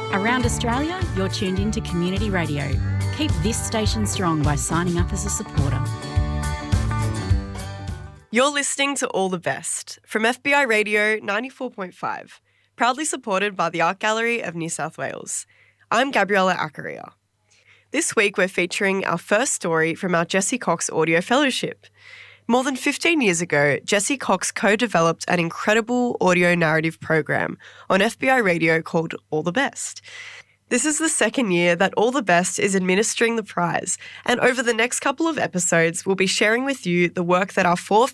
Around Australia, you're tuned into Community Radio. Keep this station strong by signing up as a supporter. You're listening to All the Best from FBI Radio 94.5, proudly supported by the Art Gallery of New South Wales. I'm Gabriella Accaria. This week we're featuring our first story from our Jesse Cox Audio Fellowship. More than 15 years ago, Jesse Cox co-developed an incredible audio narrative program on FBI Radio called All the Best. This is the second year that All the Best is administering the prize, and over the next couple of episodes, we'll be sharing with you the work that our 4th